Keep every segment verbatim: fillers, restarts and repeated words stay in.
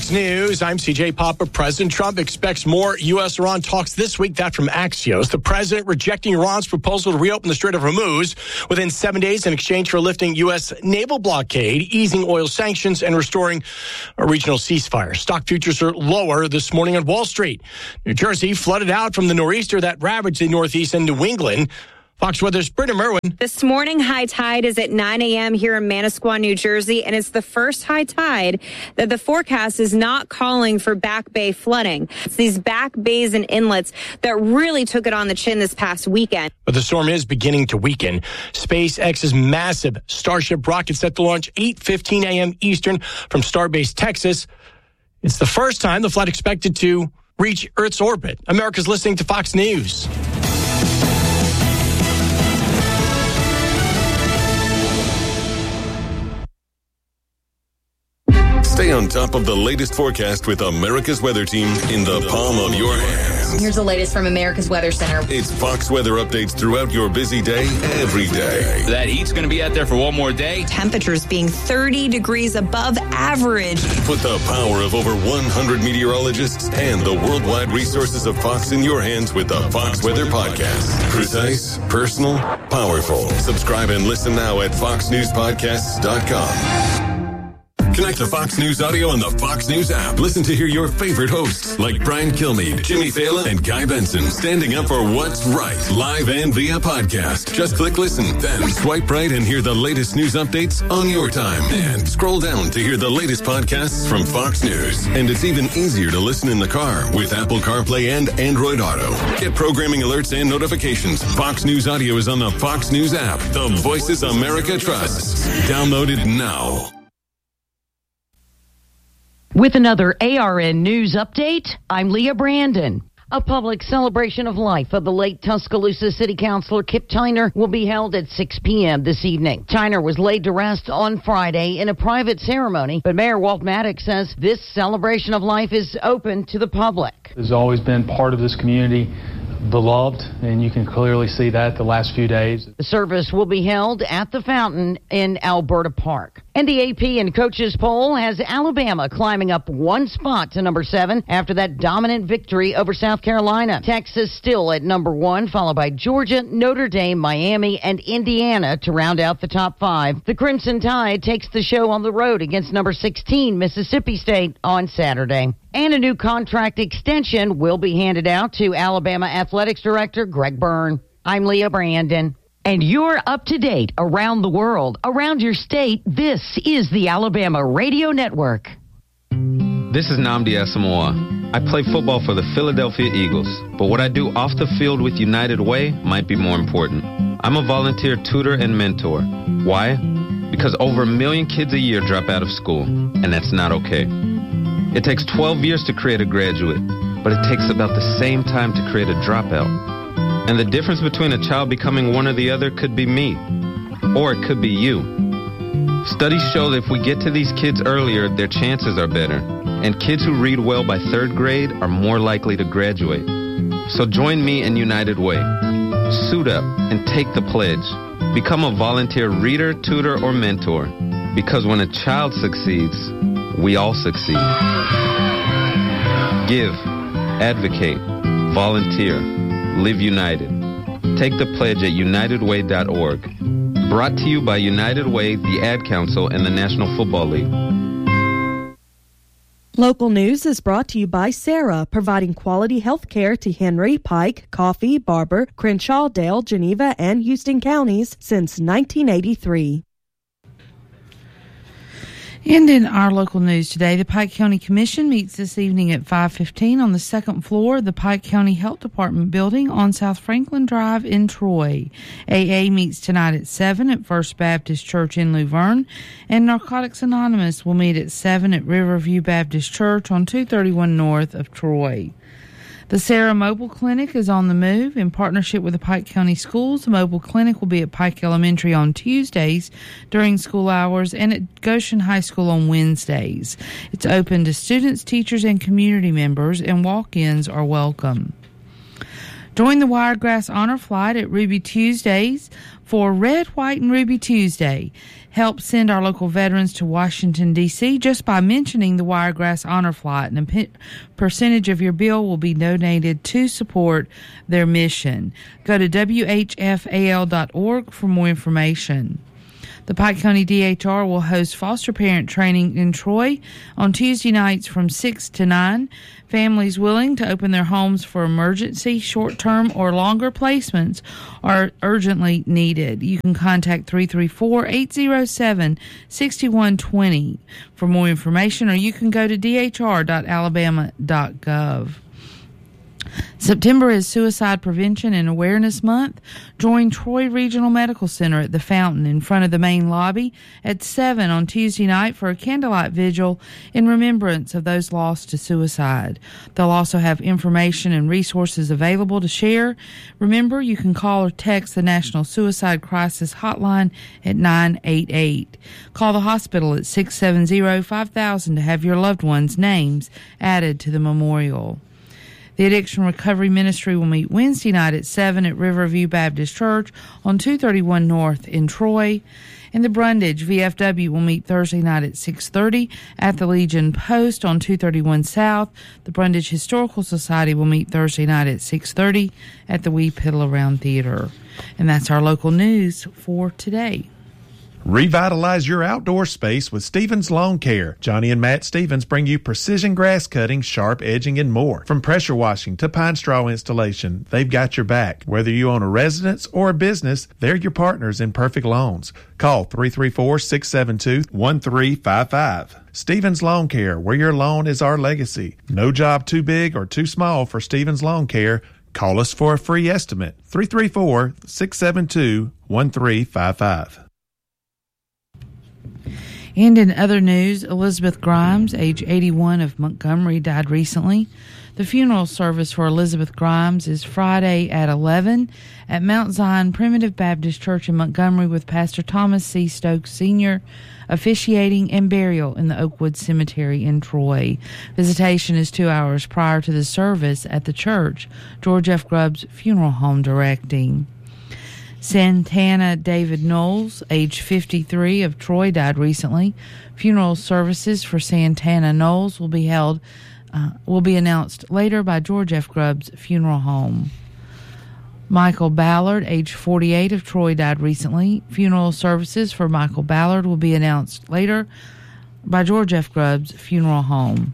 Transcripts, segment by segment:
Fox News, I'm C J Papa. President Trump expects more U S Iran talks this week. That from Axios. The president rejecting Iran's proposal to reopen the Strait of Hormuz within seven days in exchange for lifting U S naval blockade, easing oil sanctions, and restoring a regional ceasefire. Stock futures are lower this morning on Wall Street. New Jersey flooded out from the nor'easter that ravaged the Northeast and New England. Fox Weather's Britta Merwin. This morning, high tide is at nine a.m. here in Manasquan, New Jersey, and it's the first high tide that the forecast is not calling for back bay flooding. It's these back bays and inlets that really took it on the chin this past weekend. But the storm is beginning to weaken. SpaceX's massive Starship rocket set to launch eight fifteen a.m. Eastern from Starbase, Texas. It's the first time the flight expected to reach Earth's orbit. America's listening to Fox News. Stay on top of the latest forecast with America's Weather Team in the palm of your hands. Here's the latest from America's Weather Center. It's Fox weather updates throughout your busy day, every day. That heat's going to be out there for one more day. Temperatures being thirty degrees above average. Put the power of over one hundred meteorologists and the worldwide resources of Fox in your hands with the Fox Weather Podcast. Precise, personal, powerful. Subscribe and listen now at fox news podcasts dot com. Connect to Fox News Audio on the Fox News app. Listen to hear your favorite hosts like Brian Kilmeade, Jimmy Fallon, and Guy Benson standing up for what's right, live and via podcast. Just click listen, then swipe right and hear the latest news updates on your time. And scroll down to hear the latest podcasts from Fox News. And it's even easier to listen in the car with Apple CarPlay and Android Auto. Get programming alerts and notifications. Fox News Audio is on the Fox News app. The voices America trusts. Download it now. With another A R N News update, I'm Leah Brandon. A public celebration of life of the late Tuscaloosa City Councilor Kip Tyner will be held at six p.m. this evening. Tyner was laid to rest on Friday in a private ceremony, but Mayor Walt Maddox says this celebration of life is open to the public. Has always been part of this community, beloved, and you can clearly see that the last few days. The service will be held at the fountain in Alberta Park. And the A P and coaches poll has Alabama climbing up one spot to number seven after that dominant victory over South Carolina. Texas still at number one, followed by Georgia, Notre Dame, Miami, and Indiana to round out the top five. The Crimson Tide takes the show on the road against number sixteen, Mississippi State, on Saturday. And a new contract extension will be handed out to Alabama Athletics Director Greg Byrne. I'm Leah Brandon. And you're up to date around the world, around your state. This is the Alabama Radio Network. This is Nnamdi Asamoah. I play football for the Philadelphia Eagles, but what I do off the field with United Way might be more important. I'm a volunteer tutor and mentor. Why? Because over a million kids a year drop out of school, and that's not okay. It takes twelve years to create a graduate, but it takes about the same time to create a dropout. And the difference between a child becoming one or the other could be me, or it could be you. Studies show that if we get to these kids earlier, their chances are better. And kids who read well by third grade are more likely to graduate. So join me in United Way. Suit up and take the pledge. Become a volunteer reader, tutor, or mentor. Because when a child succeeds, we all succeed. Give, advocate, volunteer, live united. Take the pledge at united way dot org. Brought to you by United Way, the Ad Council, and the National Football League. Local news is brought to you by Sarah, providing quality health care to Henry, Pike, Coffee, Barber, Crenshaw, Dale, Geneva, and Houston counties since nineteen eighty-three. And in our local news today, the Pike County Commission meets this evening at five fifteen on the second floor of the Pike County Health Department building on South Franklin Drive in Troy. A A meets tonight at seven at First Baptist Church in Luverne, and Narcotics Anonymous will meet at seven at Riverview Baptist Church on two thirty-one north of Troy. The Sarah Mobile Clinic is on the move. In partnership with the Pike County Schools, the mobile clinic will be at Pike Elementary on Tuesdays during school hours and at Goshen High School on Wednesdays. It's open to students, teachers, and community members, and walk-ins are welcome. Join the Wiregrass Honor Flight at Ruby Tuesdays for Red, White, and Ruby Tuesday. Help send our local veterans to Washington, D C just by mentioning the Wiregrass Honor Flight, and a p- percentage of your bill will be donated to support their mission. Go to W H F A L dot org for more information. The Pike County D H R will host foster parent training in Troy on Tuesday nights from six to nine. Families willing to open their homes for emergency, short-term, or longer placements are urgently needed. You can contact three three four, eight zero seven, six one two zero for more information, or you can go to d h r dot alabama dot gov. September is Suicide Prevention and Awareness Month. Join Troy Regional Medical Center at the Fountain in front of the main lobby at seven on Tuesday night for a candlelight vigil in remembrance of those lost to suicide. They'll also have information and resources available to share. Remember, you can call or text the National Suicide Crisis Hotline at nine eight eight. Call the hospital at six seven zero, five thousand to have your loved ones' names added to the memorial. The Addiction Recovery Ministry will meet Wednesday night at seven at Riverview Baptist Church on two thirty-one North in Troy. And the Brundage V F W will meet Thursday night at six thirty at the Legion Post on two thirty-one South. The Brundage Historical Society will meet Thursday night at six thirty at the Wee Piddle Around Theater. And that's our local news for today. Revitalize your outdoor space with Stevens Lawn Care. Johnny and Matt Stevens bring you precision grass cutting, sharp edging, and more. From pressure washing to pine straw installation, they've got your back. Whether you own a residence or a business, they're your partners in perfect lawns. Call three three four, six seven two, one three five five. Stevens Lawn Care, where your lawn is our legacy. No job too big or too small for Stevens Lawn Care. Call us for a free estimate. three three four, six seven two, one three five five. And in other news, Elizabeth Grimes, age eighty-one, of Montgomery, died recently. The funeral service for Elizabeth Grimes is Friday at eleven at Mount Zion Primitive Baptist Church in Montgomery, with Pastor Thomas C. Stokes Senior officiating and burial in the Oakwood Cemetery in Troy. Visitation is two hours prior to the service at the church. George F. Grubbs Funeral Home directing. Santana David Knowles, age fifty-three, of Troy, died recently. Funeral services for Santana Knowles will be held, uh, will be announced later by George F. Grubbs Funeral Home. Michael Ballard, age forty-eight, of Troy, died recently. Funeral services for Michael Ballard will be announced later by George F. Grubbs Funeral Home.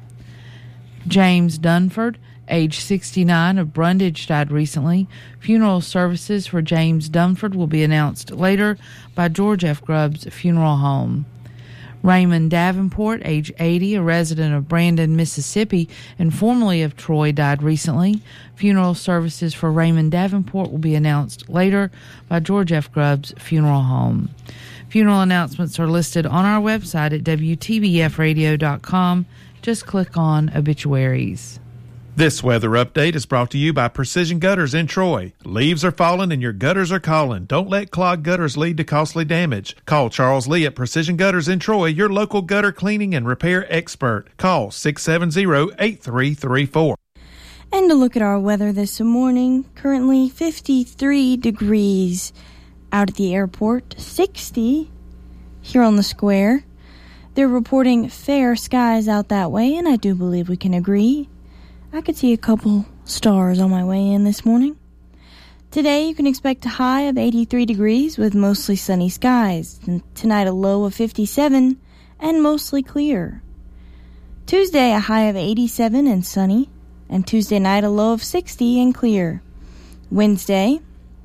James Dunford, age sixty-nine, of Brundage, died recently. Funeral services for James Dunford will be announced later by George F. Grubbs Funeral Home. Raymond Davenport, age eighty, a resident of Brandon, Mississippi, and formerly of Troy, died recently. Funeral services for Raymond Davenport will be announced later by George F. Grubbs Funeral Home. Funeral announcements are listed on our website at W T B F radio dot com. Just click on Obituaries. This weather update is brought to you by Precision Gutters in Troy. Leaves are falling and your gutters are calling. Don't let clogged gutters lead to costly damage. Call Charles Lee at Precision Gutters in Troy, your local gutter cleaning and repair expert. Call six seven zero, eight three three four. And to look at our weather this morning, currently fifty-three degrees out at the airport, sixty here on the square. They're reporting fair skies out that way, and I do believe we can agree. I could see a couple stars on my way in this morning. Today, you can expect a high of eighty-three degrees with mostly sunny skies. And tonight, a low of fifty-seven and mostly clear. Tuesday, a high of eighty-seven and sunny. And Tuesday night, a low of sixty and clear. Wednesday,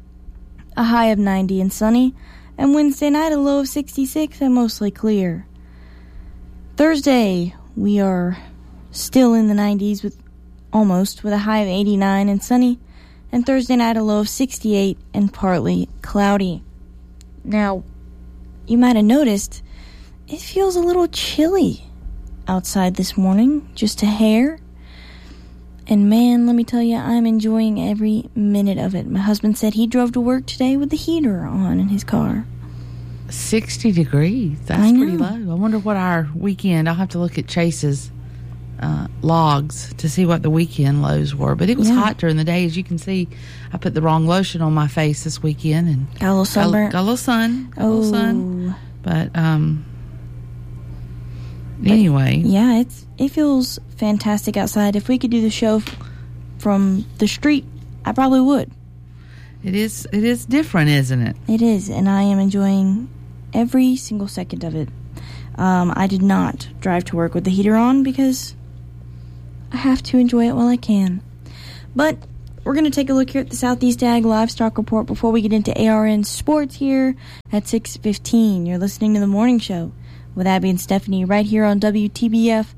a high of ninety and sunny. And Wednesday night, a low of sixty-six and mostly clear. Thursday, we are still in the nineties with almost, with a high of eighty-nine and sunny, and Thursday night a low of sixty-eight and partly cloudy. Now, you might have noticed it feels a little chilly outside this morning, just a hair. And man, let me tell you, I'm enjoying every minute of it. My husband said he drove to work today with the heater on in his car. sixty degrees. That's pretty low. I wonder what our weekend, I'll have to look at Chase's uh, logs to see what the weekend lows were. But it was Yeah. hot during the day. As you can see, I put the wrong lotion on my face this weekend. And got a little sunburn. Got, got a little sun. Got a little sun. But, um, but anyway. Yeah, it's it feels fantastic outside. If we could do the show f- from the street, I probably would. It is, it is different, isn't it? It is, and I am enjoying every single second of it. Um, I did not drive to work with the heater on because I have to enjoy it while I can. But we're going to take a look here at the Southeast Ag Livestock Report before we get into A R N Sports here at six fifteen. You're listening to The Morning Show with Abby and Stephanie right here on W T B F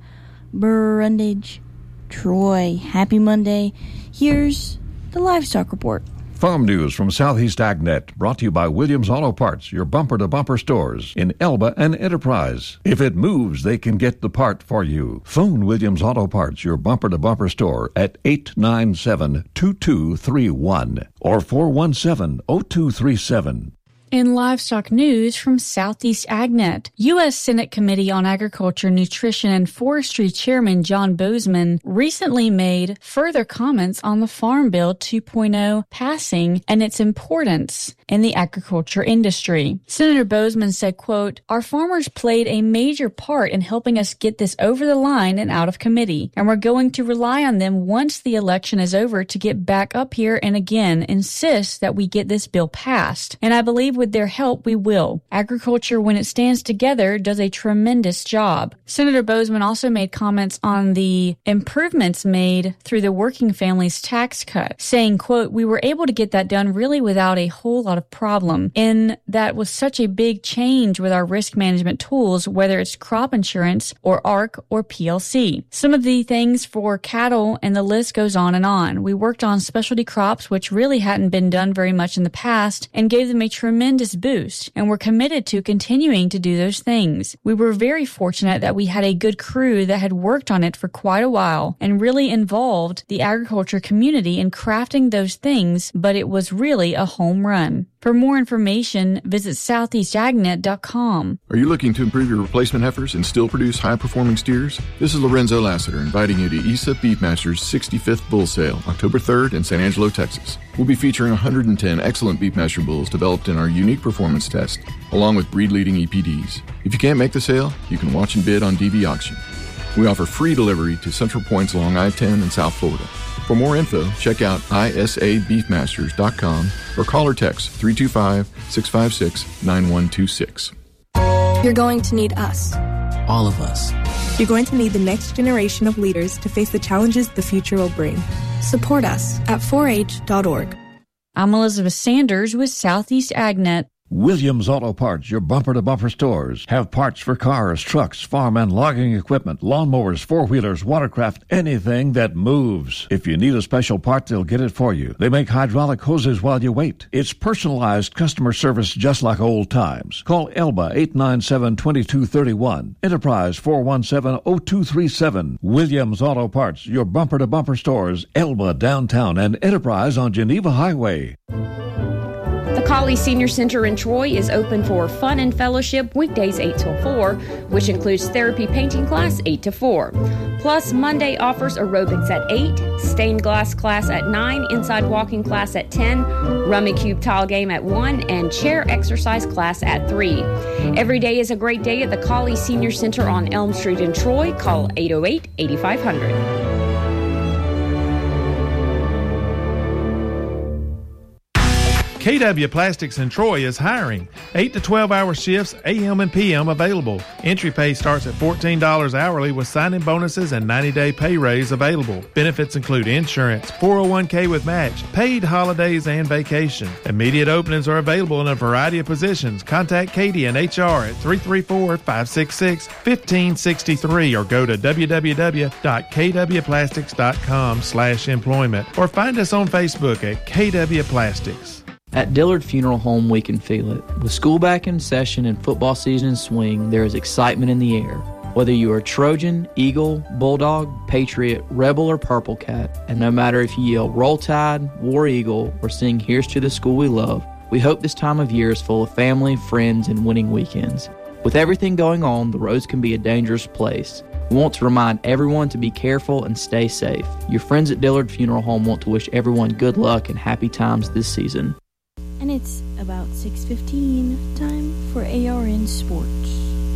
Brundage, Troy. Happy Monday. Here's the Livestock Report. Farm news from Southeast AgNet, brought to you by Williams Auto Parts, your bumper-to-bumper stores in Elba and Enterprise. If it moves, they can get the part for you. Phone Williams Auto Parts, your bumper-to-bumper store at eight nine seven, two two three one or four one seven, zero two three seven. In livestock news from Southeast AgNet, U S Senate Committee on Agriculture, Nutrition, and Forestry Chairman John Boozman recently made further comments on the Farm Bill two point oh passing and its importance in the agriculture industry. Senator Boozman said, quote, "Our farmers played a major part in helping us get this over the line and out of committee, and we're going to rely on them once the election is over to get back up here and again insist that we get this bill passed. And I believe with their help, we will. Agriculture, when it stands together, does a tremendous job." Senator Boozman also made comments on the improvements made through the Working Families Tax Cut, saying, quote, "We were able to get that done really without a whole lot of problem, and that was such a big change with our risk management tools, whether it's crop insurance or A R C or P L C. Some of the things for cattle, and the list goes on and on. We worked on specialty crops, which really hadn't been done very much in the past, and gave them a tremendous boost, and we're committed to continuing to do those things. We were very fortunate that we had a good crew that had worked on it for quite a while and really involved the agriculture community in crafting those things, but it was really a home run." For more information, visit southeast agnet dot com. Are you looking to improve your replacement heifers and still produce high-performing steers? This is Lorenzo Lassiter inviting you to E S A Beefmasters sixty-fifth Bull Sale, October third in San Angelo, Texas. We'll be featuring one hundred ten excellent Beefmaster bulls developed in our unique performance test, along with breed-leading E P Ds. If you can't make the sale, you can watch and bid on D V Auction. We offer free delivery to central points along I ten in South Florida. For more info, check out I S A beefmasters dot com or call or text three two five, six five six, nine one two six. You're going to need us. All of us. You're going to need the next generation of leaders to face the challenges the future will bring. Support us at four H dot org. I'm Elizabeth Sanders with Southeast AgNet. Williams Auto Parts, your bumper-to-bumper stores, have parts for cars, trucks, farm and logging equipment, lawnmowers, four-wheelers, watercraft, anything that moves. If you need a special part, they'll get it for you. They make hydraulic hoses while you wait. It's personalized customer service just like old times. Call Elba eight nine seven, two two three one, Enterprise four one seven, zero two three seven. Williams Auto Parts, your bumper-to-bumper stores, Elba downtown and Enterprise on Geneva Highway. The Colley Senior Center in Troy is open for fun and fellowship weekdays eight till four, which includes therapy painting class eight to four. Plus, Monday offers aerobics at eight, stained glass class at nine, inside walking class at ten, rummy cube tile game at one, and chair exercise class at three. Every day is a great day at the Colley Senior Center on Elm Street in Troy. Call eight oh eight, eight five hundred. K W Plastics in Troy is hiring. eight to twelve hour shifts, A M and P M available. Entry pay starts at fourteen dollars hourly with sign-in bonuses and ninety day pay raise available. Benefits include insurance, four oh one k with match, paid holidays, and vacation. Immediate openings are available in a variety of positions. Contact Katie and H R at three three four, five six six, one five six three or go to w w w dot k w plastics dot com slash employment or find us on Facebook at K W Plastics. At Dillard Funeral Home, we can feel it. With school back in session and football season in swing, there is excitement in the air. Whether you are Trojan, Eagle, Bulldog, Patriot, Rebel, or Purple Cat, and no matter if you yell Roll Tide, War Eagle, or sing Here's to the School We Love, we hope this time of year is full of family, friends, and winning weekends. With everything going on, the roads can be a dangerous place. We want to remind everyone to be careful and stay safe. Your friends at Dillard Funeral Home want to wish everyone good luck and happy times this season. And it's about six fifteen, time for A R N Sports.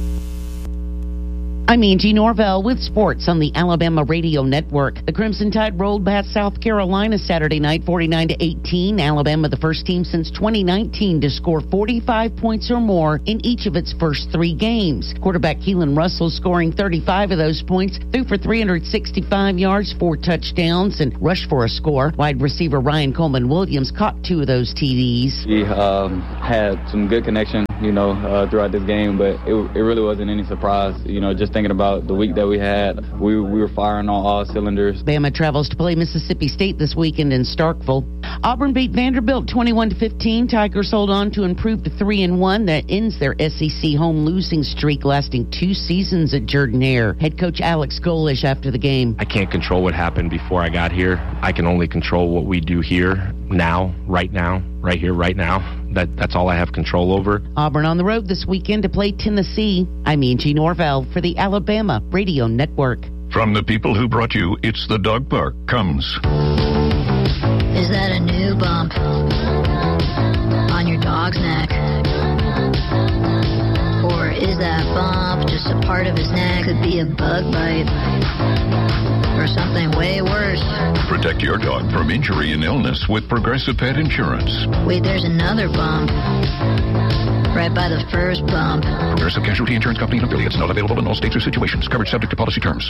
I'm Angie Norvell with sports on the Alabama Radio Network. The Crimson Tide rolled past South Carolina Saturday night forty-nine to eighteen. Alabama, the first team since twenty nineteen to score forty-five points or more in each of its first three games. Quarterback Keelan Russell scoring thirty-five of those points, threw for three hundred sixty-five yards, four touchdowns, and rushed for a score. Wide receiver Ryan Coleman Williams caught two of those T Ds. We um, had some good connection, you know, uh, throughout this game, but it, it really wasn't any surprise, you know, just thinking about the week that we had. We, we were firing on all cylinders. Bama travels to play Mississippi State this weekend in Starkville. Auburn beat Vanderbilt twenty-one to fifteen. Tigers hold on to improve to three and one. That ends their S E C home losing streak lasting two seasons at Jordan-Hare. Head coach Alex Golish after the game. I can't control what happened before I got here. I can only control what we do here, now, right now, right here, right now. That That's all I have control over. Auburn on the road this weekend to play Tennessee. I'm Angie Norvell for the Alabama Radio Network. From the people who brought you It's the Dog Park comes. Is that a new bump on your dog's neck? Or is that bump just a part of his neck? Could be a bug bite or something way worse. Protect your dog from injury and illness with Progressive Pet Insurance. Wait, there's another bump right by the first bump. Progressive Casualty Insurance Company and affiliates. Not available in all states or situations. Coverage subject to policy terms.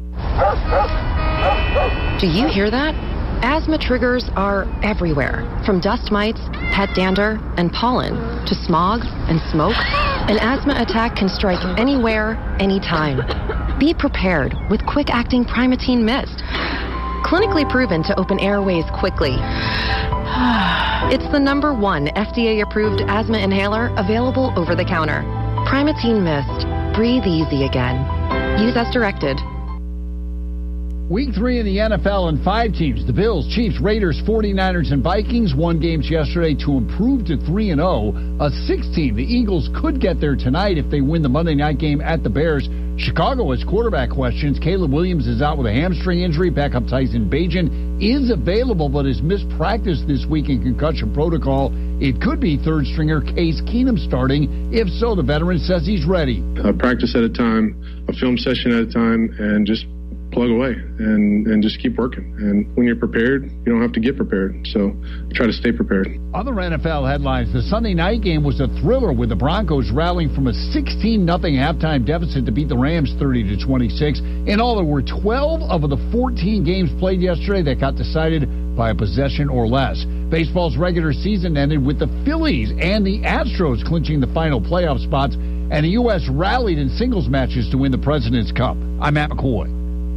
Do you hear that? Asthma triggers are everywhere, from dust mites, pet dander, and pollen, to smog and smoke. An asthma attack can strike anywhere, anytime. Be prepared with quick-acting Primatene Mist. Clinically proven to open airways quickly. It's the number one F D A-approved asthma inhaler available over the counter. Primatene Mist. Breathe easy again. Use as directed. Week three in the N F L and five teams, the Bills, Chiefs, Raiders, forty-niners, and Vikings, won games yesterday to improve to three and oh. A sixth team, the Eagles, could get there tonight if they win the Monday night game at the Bears. Chicago has quarterback questions. Caleb Williams is out with a hamstring injury. Backup Tyson Bagent is available but has missed practice this week in concussion protocol. It could be third stringer Case Keenum starting. If so, the veteran says he's ready. A practice at a time, a film session at a time, and just plug away and, and just keep working. And when you're prepared, you don't have to get prepared. So try to stay prepared. Other N F L headlines. The Sunday night game was a thriller with the Broncos rallying from a sixteen nothing halftime deficit to beat the Rams thirty to twenty-six. In all, there were twelve of the fourteen games played yesterday that got decided by a possession or less. Baseball's regular season ended with the Phillies and the Astros clinching the final playoff spots, and the U S rallied in singles matches to win the President's Cup. I'm Matt McCoy.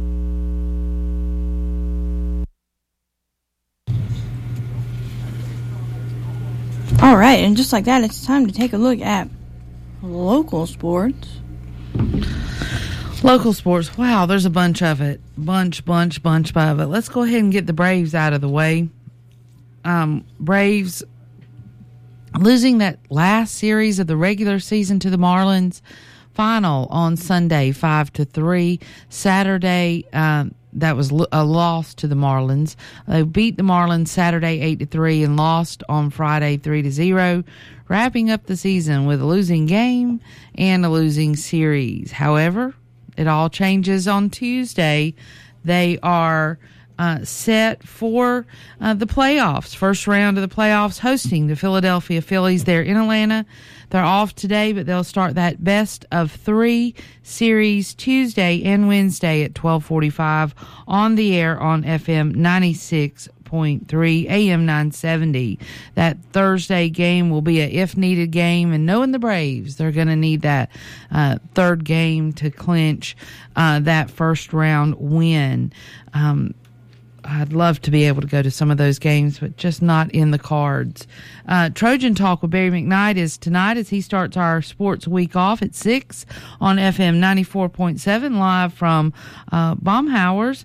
All right, and just like that, it's time to take a look at local sports. Local sports. Wow, there's a bunch of it. Bunch, bunch, bunch of it. Let's go ahead and get the Braves out of the way. Um, Braves losing that last series of the regular season to the Marlins. Final on Sunday, five to three. Saturday, um, that was a loss to the Marlins. They beat the Marlins Saturday eight to three and lost on Friday three to zero, wrapping up the season with a losing game and a losing series. However, it all changes on Tuesday. They are uh, set for uh, the playoffs, first round of the playoffs, hosting the Philadelphia Phillies there in Atlanta. They're off today, but they'll start that best of three series Tuesday and Wednesday at twelve forty-five on the air on F M ninety-six point three, A M nine seventy. That Thursday game will be a if-needed game, and knowing the Braves, they're going to need that uh, third game to clinch uh, that first-round win. Um I'd love to be able to go to some of those games, but just not in the cards. Uh, Trojan Talk with Barry McKnight is tonight as he starts our sports week off at six on F M ninety-four point seven, live from uh, Baumhauer's.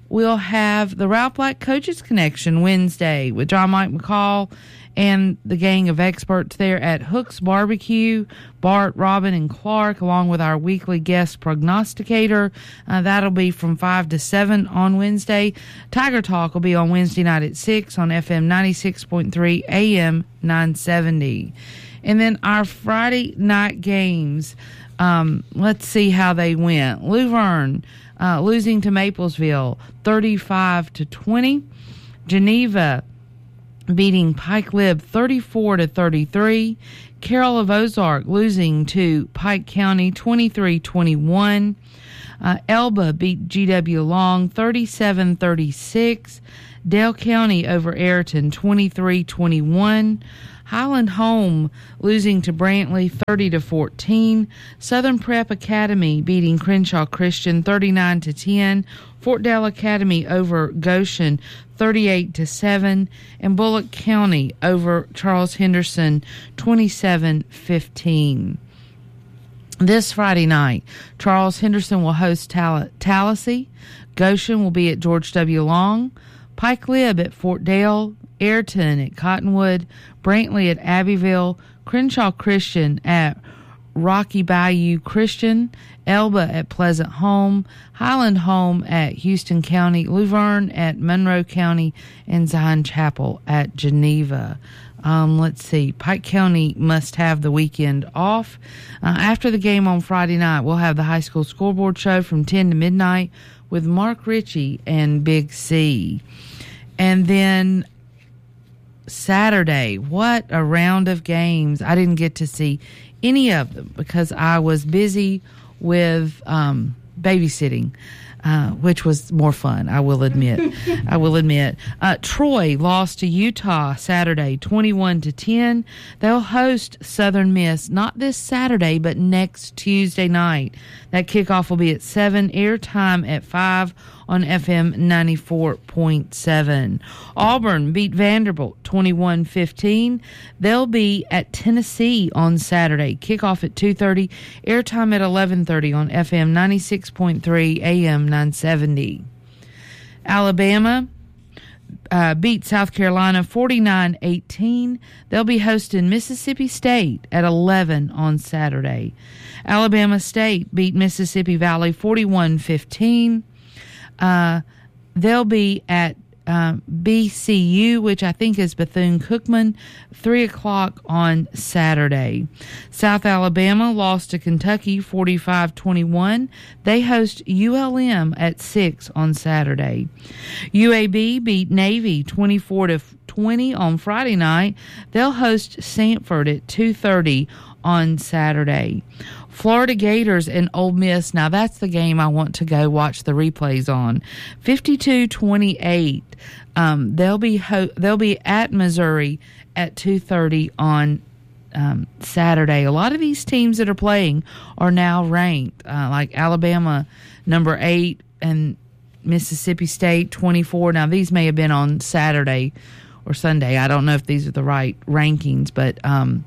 we'll have the Ralph Black Coaches Connection Wednesday with John Mike McCall and the gang of experts there at Hook's Barbecue, Bart, Robin, and Clark, along with our weekly guest prognosticator. Uh, that'll be from five to seven on Wednesday. Tiger Talk will be on Wednesday night at six on F M ninety-six point three, A M nine seventy. And then our Friday night games, um, let's see how they went. Luverne uh, losing to Maplesville thirty-five to twenty. Geneva beating Pike Lib thirty-four to thirty-three. Carroll of Ozark losing to Pike County twenty-three twenty-one. Uh, Elba beat G W Long thirty-seven thirty-six. Dale County over Ayrton twenty-three twenty-one. Highland Home losing to Brantley thirty to fourteen. Southern Prep Academy beating Crenshaw Christian thirty-nine to ten. Fort Dale Academy over Goshen thirty-eight to seven, and Bullock County over Charles Henderson twenty-seven fifteen. This Friday night, Charles Henderson will host Tal- Tallahassee. Goshen will be at George W. Long. Pike Lib at Fort Dale. Ayrton at Cottonwood. Brantley at Abbeville. Crenshaw Christian at Rocky Bayou Christian. Elba at Pleasant Home. Highland Home at Houston County. Luverne at Monroe County. And Zion Chapel at Geneva. Um, let's see. Pike County must have the weekend off. Uh, after the game on Friday night, we'll have the high school scoreboard show from ten to midnight with Mark Ritchie and Big C. And then Saturday, what a round of games. I didn't get to see any of them because I was busy with um, babysitting, uh, which was more fun, I will admit. I will admit. Uh, Troy lost to Utah Saturday, twenty-one to ten. They'll host Southern Miss, not this Saturday, but next Tuesday night. That kickoff will be at seven, airtime at five on F M ninety-four point seven. Auburn beat Vanderbilt twenty-one fifteen. They'll be at Tennessee on Saturday. Kickoff at two thirty, airtime at eleven thirty on F M ninety-six point three, A M nine seventy. Alabama uh, beat South Carolina forty-nine eighteen. They'll be hosting Mississippi State at eleven on Saturday. Alabama State beat Mississippi Valley forty-one fifteen. Uh, they'll be at uh, B C U, which I think is Bethune-Cookman, three o'clock on Saturday. South Alabama lost to Kentucky forty-five twenty-one. They host U L M at six on Saturday. U A B beat Navy twenty-four to twenty on Friday night. They'll host Samford at two thirty on Saturday. Florida Gators and Ole Miss. Now that's the game I want to go watch the replays on. fifty-two twenty-eight. Um, they'll be ho- they'll be at Missouri at two thirty on um, Saturday. A lot of these teams that are playing are now ranked, uh, like Alabama number eight and Mississippi State twenty-four. Now these may have been on Saturday or Sunday. I don't know if these are the right rankings, but um,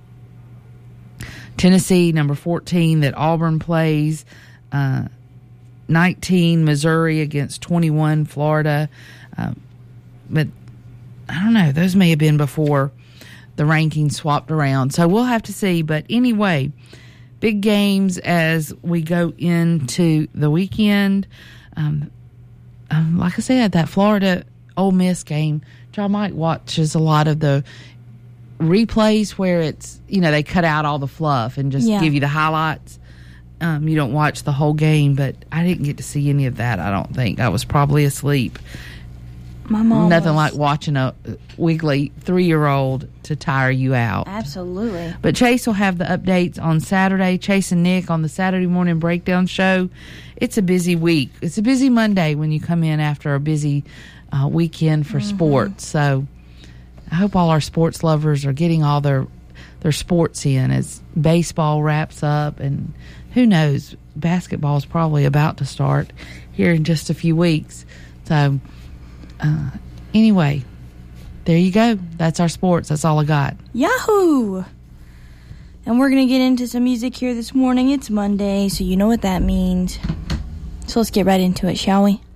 Tennessee, number fourteen, that Auburn plays. Uh, nineteen, Missouri against twenty-one, Florida. Uh, but I don't know. Those may have been before the rankings swapped around. So we'll have to see. But anyway, big games as we go into the weekend. Um, um, like I said, that Florida Ole Miss game, John Mike watches a lot of the replays where it's, you know, they cut out all the fluff and just Yeah. give you the highlights. Um, you don't watch the whole game, but I didn't get to see any of that, I don't think. I was probably asleep. My mom Nothing was. like watching a wiggly three-year-old to tire you out. Absolutely. But Chase will have the updates on Saturday. Chase and Nick on the Saturday Morning Breakdown Show. It's a busy week. It's a busy Monday when you come in after a busy uh, weekend for Mm-hmm. sports. So I hope all our sports lovers are getting all their their sports in as baseball wraps up, and who knows, basketball is probably about to start here in just a few weeks. So uh, anyway, there you go. That's our sports. That's all I got. Yahoo! And we're going to get into some music here this morning. It's Monday, so you know what that means. So let's get right into it, shall we?